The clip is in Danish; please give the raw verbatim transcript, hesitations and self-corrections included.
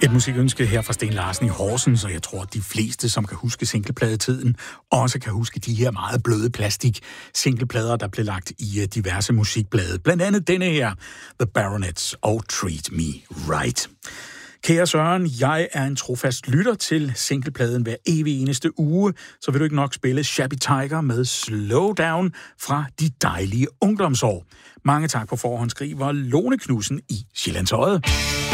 Et musikønske her fra Sten Larsen i Horsens, og jeg tror, at de fleste, som kan huske singlepladetiden, også kan huske de her meget bløde plastik singleplader, der blev lagt i diverse musikblade. Blandt andet denne her, The Baronets og Treat Me Right. Kære Søren, jeg er en trofast lytter til singlepladen hver evig eneste uge, så vil du ikke nok spille Shabby Tiger med Slow Down fra de dejlige ungdomsår. Mange tak på forhånd, skriver Lone Knudsen i Sjællands Odde.